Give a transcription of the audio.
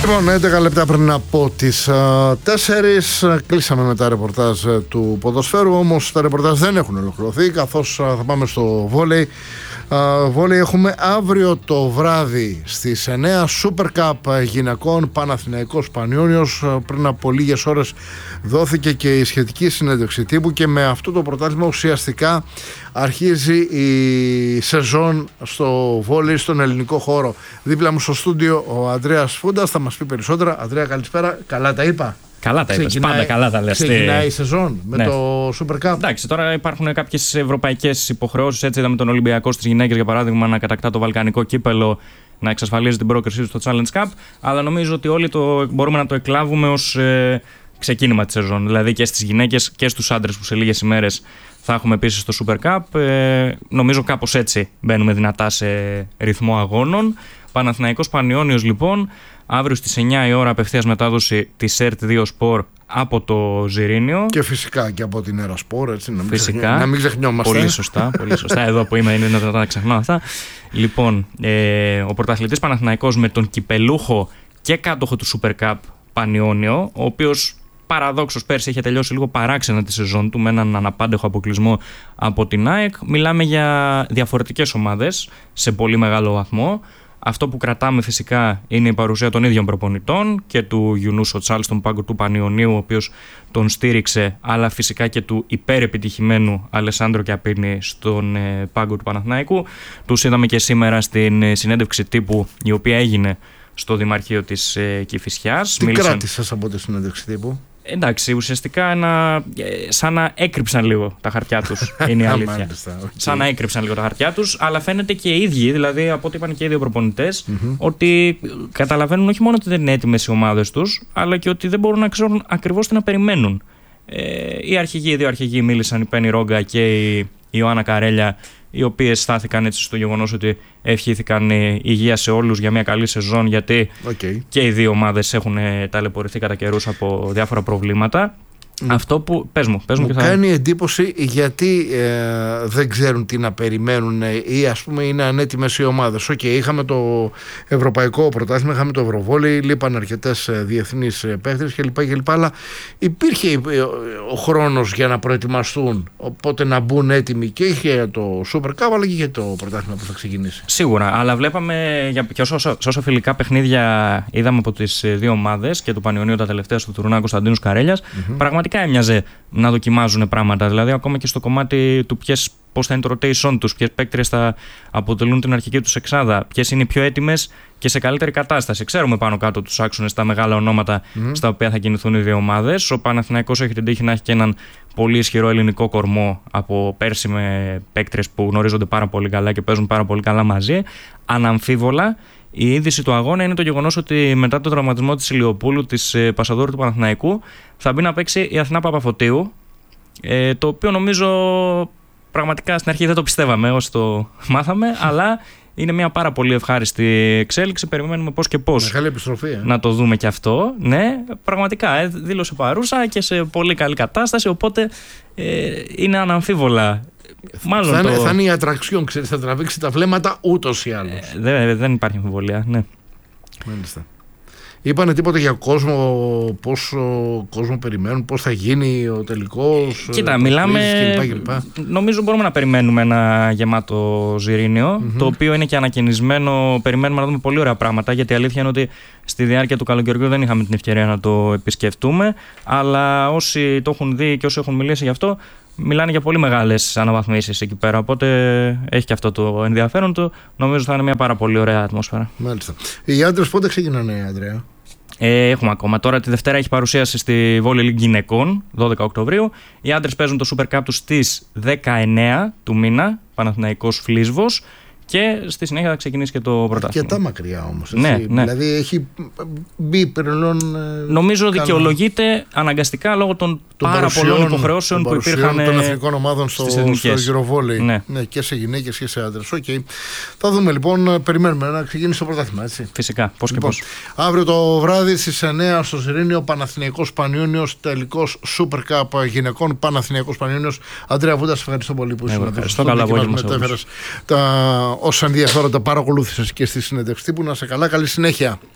Λοιπόν, 11 λεπτά πριν από τις 4 κλείσαμε με τα ρεπορτάζ του ποδοσφαίρου, όμως τα ρεπορτάζ δεν έχουν ολοκληρωθεί, καθώς θα πάμε στο βόλεϊ. Βόλεϊ έχουμε αύριο το βράδυ στις 9 Super Cup γυναικών, Παναθηναϊκός Πανιόνιος. Πριν από λίγες ώρες δόθηκε και η σχετική συνέντευξη τύπου και με αυτό το πρωτάθλημα ουσιαστικά αρχίζει η σεζόν στο βόλεϊ στον ελληνικό χώρο. Δίπλα μου στο στούντιο ο Ανδρέας Φούντας θα μας πει περισσότερα. Ανδρέα, καλησπέρα. Καλά τα είπα? Καλά τα είπες, πάντα καλά τα λες. Ξεκινάει η σεζόν με το Super Cup. Εντάξει, τώρα υπάρχουν κάποιες ευρωπαϊκές υποχρεώσεις. Έτσι είδαμε τον Ολυμπιακό στις γυναίκες, για παράδειγμα, να κατακτά το βαλκανικό κύπελο, να εξασφαλίζει την πρόκρισή του στο Challenge Cup. Αλλά νομίζω ότι όλοι μπορούμε να το εκλάβουμε ως ξεκίνημα της σεζόν. Δηλαδή και στις γυναίκες και στους άντρες που σε λίγες ημέρες θα έχουμε επίσης το Super Cup. Νομίζω κάπως έτσι μπαίνουμε δυνατά σε ρυθμό αγώνων. Παναθηναϊκός Πανιόνιος λοιπόν, αύριο στις 9 η ώρα απευθείας μετάδοση της ΕΡΤ2 Sport από το Ζιρήνιο. Και φυσικά και από την ΕΡΑ Sport, έτσι, να μην ξεχνιόμαστε. Πολύ σωστά, πολύ σωστά. Εδώ που είμαι είναι δυνατόν να ξεχνώ αυτά. Λοιπόν, ο πρωταθλητής Παναθηναϊκός με τον κυπελούχο και κάτοχο του Super Cup Πανιόνιο, ο οποίος παραδόξως πέρσι είχε τελειώσει λίγο παράξενα τη σεζόν του με έναν αναπάντεχο αποκλεισμό από την ΑΕΚ. Μιλάμε για διαφορετικές ομάδες σε πολύ μεγάλο βαθμό. Αυτό που κρατάμε φυσικά είναι η παρουσία των ίδιων προπονητών και του Γιουνούς Οτσάλ στον πάγκο του Πανιωνίου, ο οποίος τον στήριξε, αλλά φυσικά και του υπερεπιτυχημένου Αλεσάνδρο Κιαπίνη στον πάγκο του Παναθηναϊκού. Τους είδαμε και σήμερα στην συνέντευξη τύπου η οποία έγινε στο Δημαρχείο της Κηφισιάς. Τι κράτησες από τη συνέντευξη τύπου? Εντάξει, ουσιαστικά σαν να έκρυψαν λίγο τα χαρτιά τους, είναι η αλήθεια. Σαν να έκρυψαν λίγο τα χαρτιά τους, αλλά φαίνεται και οι ίδιοι, δηλαδή από ό,τι είπαν και οι δύο προπονητές, ότι καταλαβαίνουν όχι μόνο ότι δεν είναι έτοιμες οι ομάδες τους, αλλά και ότι δεν μπορούν να ξέρουν ακριβώς τι να περιμένουν. Οι δύο αρχηγοί μίλησαν, η Πέννη Ρόγκα και η Ιωάννα Καρέλια, οι οποίες στάθηκαν έτσι στο γεγονός ότι ευχήθηκαν υγεία σε όλους για μια καλή σεζόν, γιατί και οι δύο ομάδες έχουν ταλαιπωρηθεί κατά καιρούς από διάφορα προβλήματα. Αυτό που πες μου κάνει εντύπωση γιατί δεν ξέρουν τι να περιμένουν ή ας πούμε είναι ανέτοιμες οι ομάδες. Είχαμε το ευρωπαϊκό πρωτάθλημα, είχαμε το ευρωβόλεϊ, λείπαν αρκετές διεθνείς παίχτες κλπ. Αλλά υπήρχε ο χρόνος για να προετοιμαστούν, οπότε να μπουν έτοιμοι και είχε το Super Cup αλλά και για το πρωτάθλημα που θα ξεκινήσει. Σίγουρα, αλλά βλέπαμε και όσο φιλικά παιχνίδια είδαμε από τις δύο ομάδες και του Πανιωνίου τα τελευταία στο τουρνά Κωνσταντίνους Καρέλιας, πραγματικά έμοιαζε να δοκιμάζουν πράγματα. Δηλαδή, ακόμα και στο κομμάτι του πώς θα είναι το rotation τους, ποιες παίκτριες θα αποτελούν την αρχική τους εξάδα, ποιες είναι οι πιο έτοιμες και σε καλύτερη κατάσταση. Ξέρουμε πάνω κάτω τους άξονες, τα μεγάλα ονόματα στα οποία θα κινηθούν οι δύο ομάδες. Ο Παναθηναϊκός έχει την τύχη να έχει και έναν πολύ ισχυρό ελληνικό κορμό από πέρσι με παίκτριες που γνωρίζονται πάρα πολύ καλά και παίζουν πάρα πολύ καλά μαζί. Αναμφίβολα, η είδηση του αγώνα είναι το γεγονός ότι μετά τον τραυματισμό της Ηλιοπούλου, της πασαδόρου του Παναθηναϊκού, θα μπει να παίξει η Αθηνά Παπαφωτίου. Το οποίο νομίζω πραγματικά στην αρχή δεν το πιστεύαμε όσοι το μάθαμε, αλλά είναι μια πάρα πολύ ευχάριστη εξέλιξη. Περιμένουμε πώς και πώς. Μεγάλη επιστροφή. Να το δούμε και αυτό. Ναι, πραγματικά δήλωσε παρούσα και σε πολύ καλή κατάσταση. Οπότε είναι αναμφίβολα. Θα είναι η ατραξιόν, ξέρεις, θα τραβήξει τα βλέμματα ούτως ή άλλως. Δεν υπάρχει αμφιβολία, ναι. Μάλιστα. Είπανε τίποτα για κόσμο, πόσο κόσμο περιμένουν, πώς θα γίνει ο τελικός? Κοίτα, μιλάμε. Νομίζω μπορούμε να περιμένουμε ένα γεμάτο Ζιρήνιο, το οποίο είναι και ανακαινισμένο. Περιμένουμε να δούμε πολύ ωραία πράγματα, γιατί η αλήθεια είναι ότι στη διάρκεια του καλοκαιριού δεν είχαμε την ευκαιρία να το επισκεφτούμε. Αλλά όσοι το έχουν δει και όσοι έχουν μιλήσει γι' αυτό, μιλάνε για πολύ μεγάλες αναβαθμίσεις εκεί πέρα. Οπότε έχει και αυτό το ενδιαφέρον του. Νομίζω θα είναι μια πάρα πολύ ωραία ατμόσφαιρα. Μάλιστα. Οι άντρες πότε ξεκινάνε, Ανδρέα? Έχουμε ακόμα. Τώρα τη Δευτέρα έχει παρουσίαση στη Volley League γυναικών, 12 Οκτωβρίου. Οι άντρες παίζουν το Super Cup τους στις 19 του μήνα, Παναθηναϊκός Φλίσβος. Και στη συνέχεια θα ξεκινήσει και το πρωτάθλημα. Αρκετά μακριά όμως. Ναι. Δηλαδή έχει μπει πλέον. Νομίζω δικαιολογείται αναγκαστικά λόγω των πάρα πολλών υποχρεώσεων που υπήρχαν των εθνικών ομάδων στο Eurovolley. Ναι, και σε γυναίκες και σε άντρες. Θα δούμε λοιπόν. Περιμένουμε να ξεκινήσει το πρωτάθλημα. Έτσι. Φυσικά. Πώς και πώς. Αύριο το βράδυ στις 9 στο Ζιρήνιο, Παναθηναϊκός Πανιόνιος, τελικός Super Cup γυναικών. Παναθηναϊκός Πανιόνιος. Αντρέα Βούντα, ευχαριστώ πολύ που ήσουν εδώ. Όσα ενδιαφέροντα παρακολούθησες και στη συνέντευξη τύπου. Να σε καλά, καλή συνέχεια.